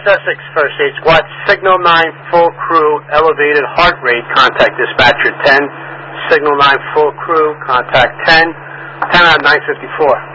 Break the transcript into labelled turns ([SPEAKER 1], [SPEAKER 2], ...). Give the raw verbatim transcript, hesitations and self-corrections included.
[SPEAKER 1] West Essex First Aid Squad, Signal nine, full crew, elevated heart rate, contact dispatcher ten. Signal nine, full crew, contact ten. ten out of nine fifty-four.